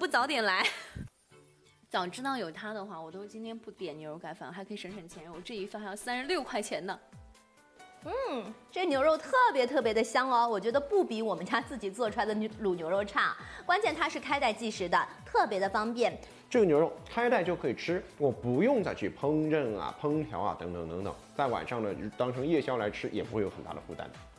不早点来。早知道有它的话，我都今天不点牛肉盖饭，还可以省省钱。我这一份还要36块钱呢。 这牛肉特别的香哦，我觉得不比我们家自己做出来的卤牛肉差。关键它是开袋即食的，特别的方便。 这个牛肉开袋就可以吃，我不用再去烹饪啊、烹调啊等等，在晚上呢当成夜宵来吃，也不会有很大的负担。